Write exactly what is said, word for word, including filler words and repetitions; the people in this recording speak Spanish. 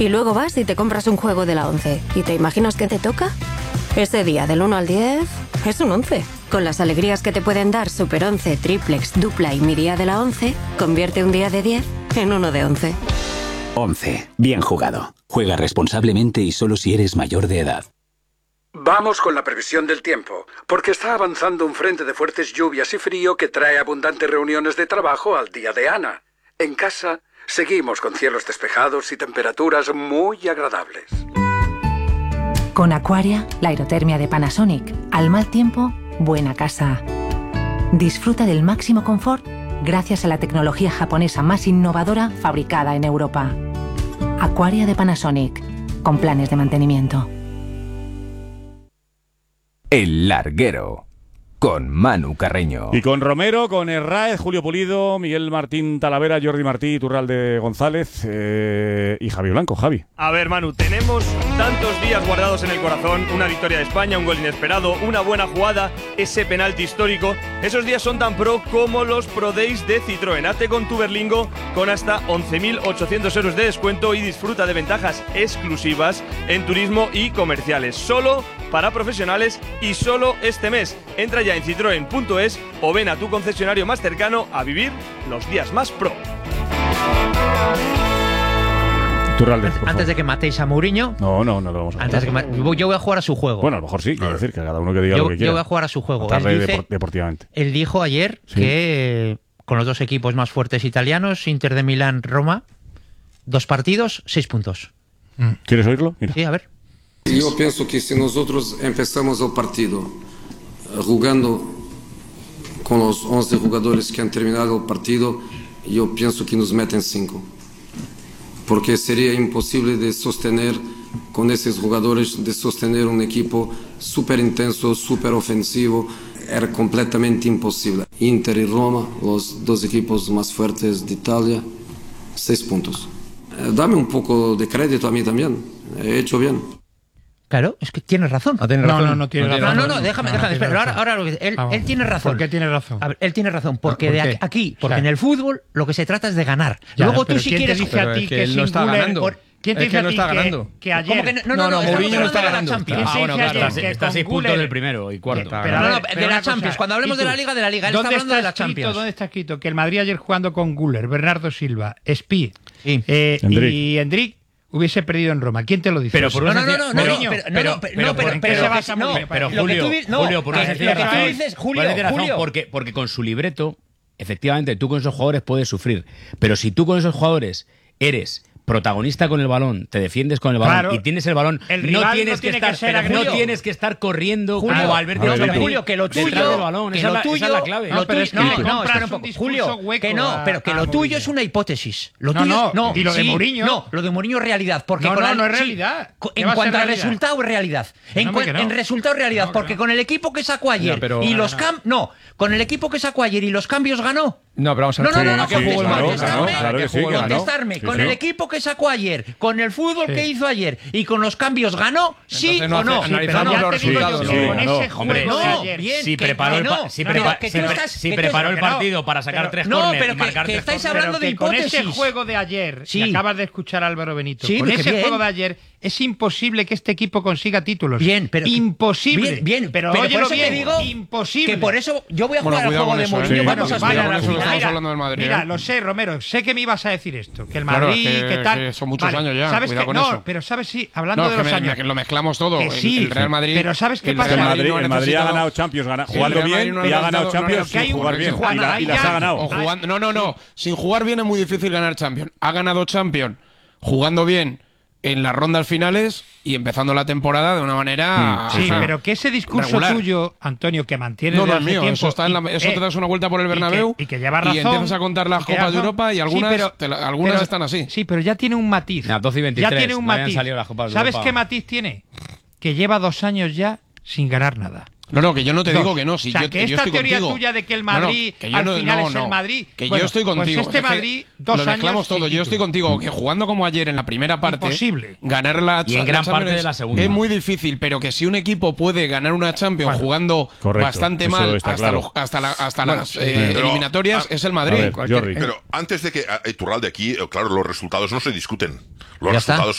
Y luego vas y te compras un juego de la once. ¿Y te imaginas qué te toca? Ese día del uno al diez es un once. Con las alegrías que te pueden dar Super once, Triplex, Dupla y Mi Día de la once, convierte un día de diez en uno de once. once. Bien jugado. Juega responsablemente y solo si eres mayor de edad. Vamos con la previsión del tiempo, porque está avanzando un frente de fuertes lluvias y frío que trae abundantes reuniones de trabajo al día de Ana. En casa, seguimos con cielos despejados y temperaturas muy agradables. Con Aquaria, la aerotermia de Panasonic. Al mal tiempo, buena casa. Disfruta del máximo confort gracias a la tecnología japonesa más innovadora fabricada en Europa. Aquaria de Panasonic, con planes de mantenimiento. El Larguero, con Manu Carreño. Y con Romero, con Herráez, Julio Pulido, Miguel Martín Talavera, Jordi Martí, Iturralde González eh, y Javi Blanco. Javi. A ver, Manu, tenemos tantos días guardados en el corazón. Una victoria de España, un gol inesperado, una buena jugada, ese penalti histórico. Esos días son tan pro como los Pro Days de Citroën. Hazte con tu Berlingo con hasta once mil ochocientos euros de descuento y disfruta de ventajas exclusivas en turismo y comerciales. Solo para profesionales y solo este mes. Entra ya en citroen punto es o ven a tu concesionario más cercano a vivir los días más pro. Turralde, Antes, antes de que matéis a Mourinho. No, no, no lo vamos a antes de que ma- Yo voy a jugar a su juego. Bueno, a lo mejor sí, quiero decir que cada uno que diga yo, lo que quiera. Yo voy a jugar a su juego. Tarde Él, dice, depor- deportivamente. él dijo ayer Sí. que con los dos equipos más fuertes italianos, Inter de Milán, Roma, dos partidos, seis puntos. ¿Quieres oírlo? Mira. Sí, a ver. Yo pienso que si nosotros empezamos el partido jugando con los once jugadores que han terminado el partido, yo pienso que nos meten cinco. Porque sería imposible de sostener con esos jugadores, de sostener un equipo súper intenso, súper ofensivo. Era completamente imposible. Inter y Roma, los dos equipos más fuertes de Italia, seis puntos. Eh, dame un poco de crédito a mí también. He hecho bien. Claro, es que tienes razón. No, tiene razón. no, no tiene no, razón. No, no, no, déjame, No, déjame. no Espera, ahora, ahora lo que él, Vamos. él tiene razón. ¿Por qué tiene razón? A ver, él tiene razón, porque ¿Por de qué? aquí, porque O sea, en el fútbol lo que se trata es de ganar. Ya, Luego tú pero si ¿quién te quieres dice a jugar- ti que sin él no está Guller, ganando? por- ¿Quién te es dice que a no ti está que- ganando? que ayer- ¿Cómo que no? No, no, No, no, estamos Mourinho no hablando está de la ganando. Champions. Ah, bueno, claro. Está, está a seis puntos del primero y cuarto. Pero, Pero a no, ver, no, pero de una la cosa, Champions. Cuando hablemos ¿y de la tú? Liga, de la Liga. Él ¿Dónde está hablando está de la escrito, Champions. ¿Dónde está escrito que el Madrid ayer jugando con Guller, Bernardo Silva, Spi Sí. eh, Endrick. y Endrick hubiese perdido en Roma? ¿Quién te lo dice? Pero por No, una no, no, sencilla- no, no, Mourinho, pero- no, pero- no, pero- pero no, pero- por- ¿en qué se basa no, Mourinho? Pero lo que Julio, tú dices- no, Julio, por una que- sencilla lo que tú razón. dices, por Julio, una sencilla razón, Julio. porque, porque con su libreto, efectivamente, tú con esos jugadores puedes sufrir. Pero si tú con esos jugadores eres protagonista con el balón, te defiendes con el balón Claro. y tienes el balón, El no rival tienes no que tiene que estar, ser pero no agresivo. tienes que estar corriendo Julio, como Valverde a ver, y otro Julio, que lo tuyo, detrás del balón. que Esa, lo es la- tuyo, esa es la clave. lo No, pero tuyo- es que no, le no, compras espera un un poco. discurso Julio, hueco que no, a- pero que a lo tuyo Mourinho. es una hipótesis. Lo No, tuyo no, es- no, y lo de sí, Mourinho. no, lo de Mourinho es realidad, porque No, con no, el- no es sí, realidad. co- ¿Qué en va a ser cuanto al realidad? resultado es realidad. En, No, cua- hombre, que no. en resultado es realidad, No, porque no. con el equipo que sacó ayer No, pero- y los no, no. cambios, no, con el equipo que sacó ayer y los cambios ganó. No, pero vamos a No, ver. no, no, no, Sí, sí, contestarme, claro, contestarme, claro que sí, que ganó. contestarme. Sí, Con sí. el equipo que sacó ayer, con el fútbol Sí. que hizo ayer y con los cambios ganó, sí Entonces no o no. hace- Sí, pero analizamos ya los te digo yo resultados, que sí, con ganó. ese Hombre, juego de no, ayer, bien, si que- preparó que el, no, pa- si no, prepa- que si tú pre- estás- si que tú- preparó el que no. partido para sacar Pero- tres no, córner pero y que- marcar que tres estáis córner. hablando de Pero que con ese hipótesis. juego de ayer, Sí. que acabas de escuchar a Álvaro Benito, Sí, con que ese bien. juego de ayer es imposible que este equipo consiga títulos. Bien, pero imposible. Bien, bien, pero, pero óyelo por eso te bien, digo imposible. que por eso yo voy a Bueno, jugar al cuidado juego con de eso, ¿eh? Mourinho, Sí, vamos sí, a sí, esperar con al eso final. Mira, Mira, hablando del Madrid, mira, ¿eh? lo sé, Romero, sé que me ibas a decir esto, que el Claro, Madrid, es que- que tal. que son muchos años ya, ¿sabes cuidado que, con no, eso. pero sabes sí, hablando No, de es los que me- años. me- lo mezclamos todo. Que El- sí, el Real Madrid. pero ¿sabes qué el pasa? El Real Madrid, no ha el Madrid ha necesitado- ganado Champions, gana- El jugando Real Madrid bien no y ha ganado necesitado- Champions no, no, sin jugar bien. Juan, Y la- ahí y las ya- ha ganado. O jugando, no, no, no. Sin jugar bien es muy difícil ganar Champions. Ha ganado Champions jugando bien en las rondas finales y empezando la temporada de una manera. Sí, o sea, pero que ese discurso regular. tuyo, Antonio, que mantienes No, no desde es hace mío. tiempo Eso, está en la- y- eso eh, te das una vuelta por el y que- Bernabéu y que lleva y razón, empiezas a contar las y que Copas de razón. Europa y Sí, algunas, pero- te la- algunas pero- están así. Sí, pero ya tiene un matiz. Las doce y veintitrés, ya tiene un no habían matiz. salido las Copas de ¿Sabes Europa. qué matiz tiene? Que lleva dos años ya sin ganar nada. No, no, que yo no te Dos. digo que no. Si o sea, yo, que yo esta estoy teoría contigo. tuya de que el No, no, Madrid que yo al no- final no, es no, el Madrid. Que Bueno, yo estoy pues contigo. este Es que Madrid, dos lo años mezclamos sin todo. Yo estoy título. contigo. Que jugando como ayer en la primera parte. Imposible. Ganar la Y en la gran parte Champions de la segunda. es muy difícil, pero que si un equipo puede ganar una Champions Bueno, jugando correcto, bastante eso mal está hasta, claro. los- hasta, la- hasta Bueno, las sí, eh, pero- eliminatorias, a- es el Madrid. A ver, Cualquier- Jordi. Pero antes de que, eh, Iturralde, aquí, eh, claro, los resultados no se discuten. Los Ya está. resultados